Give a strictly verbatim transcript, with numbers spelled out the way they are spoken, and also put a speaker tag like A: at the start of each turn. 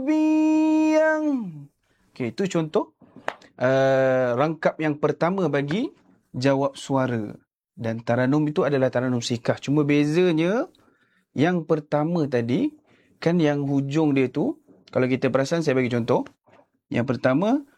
A: biang. Okey, itu contoh uh, rangkap yang pertama bagi jawab suara. Dan taranum itu adalah taranum sikah. Cuma bezanya yang pertama tadi, kan yang hujung dia tu, kalau kita perasan saya bagi contoh. Yang pertama,